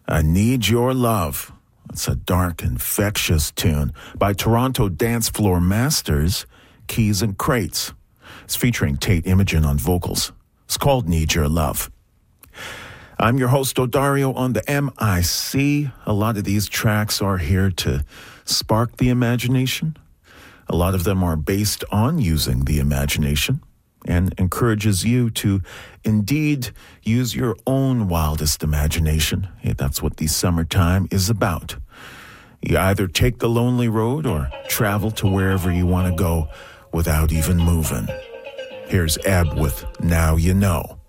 I Need Your Love. It's a dark, infectious tune by Toronto dance floor masters, Keys and Crates. It's featuring Tate Imogen on vocals. It's called Need Your Love. I'm your host, Odario, on the MIC. A lot of these tracks are here to spark the imagination. A lot of them are based on using the imagination and encourages you to indeed use your own wildest imagination. That's what the summertime is about. You either take the lonely road or travel to wherever you want to go without even moving. Here's Ebb with Now You Know.